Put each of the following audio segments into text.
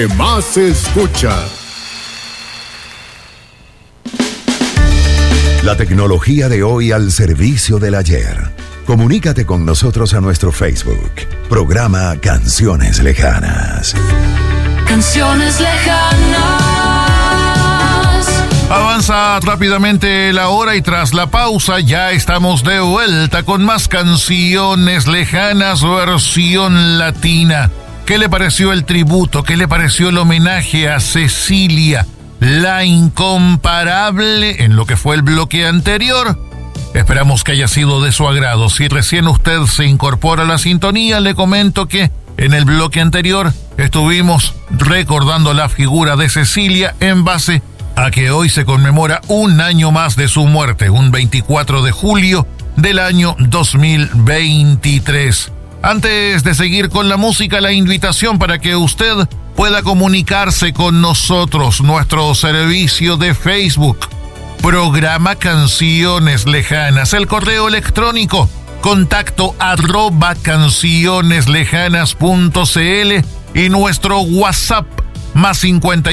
que más se escucha. La tecnología de hoy al servicio del ayer. Comunícate con nosotros a nuestro Facebook. Programa Canciones Lejanas. Canciones lejanas. Avanza rápidamente la hora y tras la pausa ya estamos de vuelta con más Canciones Lejanas versión latina. ¿Qué le pareció el tributo? ¿Qué le pareció el homenaje a Cecilia, la incomparable, en lo que fue el bloque anterior? Esperamos que haya sido de su agrado. Si recién usted se incorpora a la sintonía, le comento que en el bloque anterior estuvimos recordando la figura de Cecilia en base a que hoy se conmemora un año más de su muerte, un 24 de julio del año 2023. Antes de seguir con la música, la invitación para que usted pueda comunicarse con nosotros, nuestro servicio de Facebook, Programa Canciones Lejanas, el correo electrónico contacto@cancioneslejanas.cl y nuestro WhatsApp más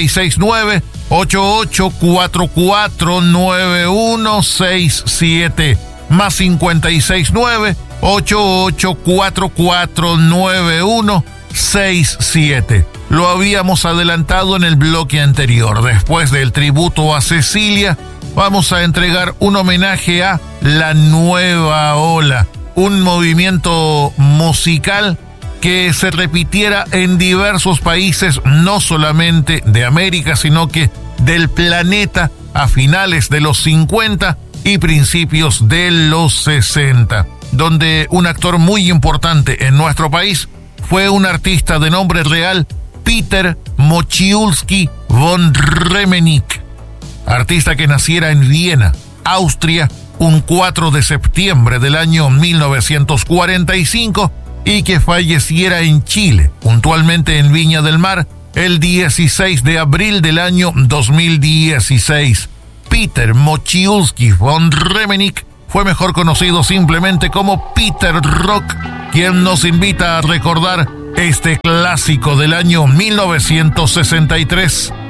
569-8844-9167 más 569-8844-9167. Lo habíamos adelantado en el bloque anterior. Después del tributo a Cecilia, vamos a entregar un homenaje a La Nueva Ola, un movimiento musical que se repitiera en diversos países, no solamente de América, sino que del planeta a finales de los 50 y principios de los 60, donde un actor muy importante en nuestro país fue un artista de nombre real, Peter Mochiulski von Remenick, artista que naciera en Viena, Austria, un 4 de septiembre del año 1945 y que falleciera en Chile, puntualmente en Viña del Mar, el 16 de abril del año 2016. Peter Mochiulski von Remenick fue mejor conocido simplemente como Peter Rock, quien nos invita a recordar este clásico del año 1963.